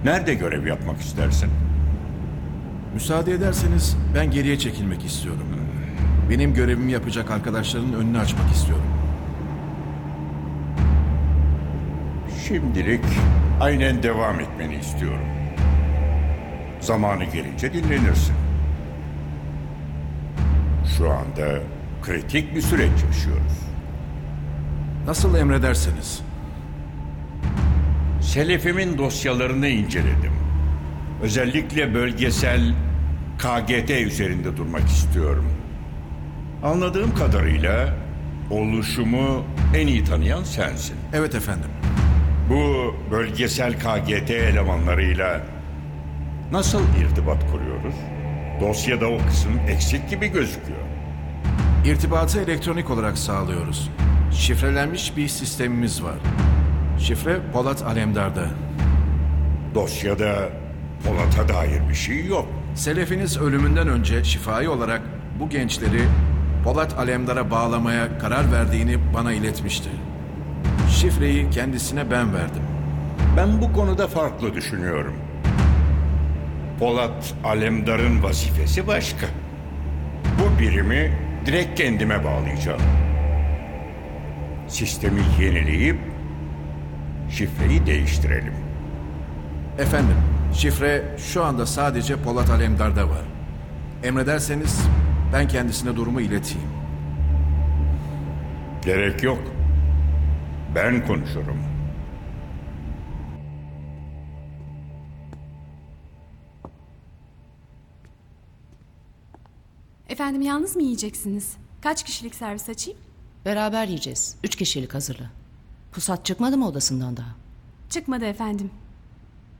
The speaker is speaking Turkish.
Nerede görev yapmak istersin? Müsaade ederseniz ben geriye çekilmek istiyorum. Benim görevimi yapacak arkadaşların önünü açmak istiyorum. Şimdilik aynen devam etmeni istiyorum. Zamanı gelince dinlenirsin. Şu anda kritik bir süreç yaşıyoruz. Nasıl emrederseniz. Selefimin dosyalarını inceledim. Özellikle bölgesel KGT üzerinde durmak istiyorum. Anladığım kadarıyla oluşumu en iyi tanıyan sensin. Evet efendim. Bu bölgesel KGT elemanlarıyla nasıl irtibat kuruyoruz? Dosyada o kısım eksik gibi gözüküyor. İrtibatı elektronik olarak sağlıyoruz. Şifrelenmiş bir sistemimiz var. Şifre Polat Alemdar'da. Dosyada Polat'a dair bir şey yok. Selefiniz ölümünden önce şifai olarak bu gençleri Polat Alemdar'a bağlamaya karar verdiğini bana iletmişti. Şifreyi kendisine ben verdim. Ben bu konuda farklı düşünüyorum. Polat Alemdar'ın vazifesi başka. Bu birimi direkt kendime bağlayacağım. Sistemi yenileyip şifreyi değiştirelim. Efendim, şifre şu anda sadece Polat Alemdar'da var. Emrederseniz ben kendisine durumu ileteyim. Gerek yok. Ben konuşurum. Efendim yalnız mı yiyeceksiniz? Kaç kişilik servis açayım? Beraber yiyeceğiz. 3 kişilik hazırla. Pusat çıkmadı mı odasından daha? Çıkmadı efendim.